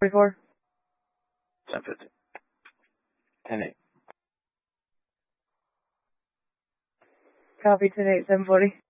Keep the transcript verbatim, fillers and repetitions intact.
forty-four. ten fifty. ten eight. Copy, ten eight, seven forty.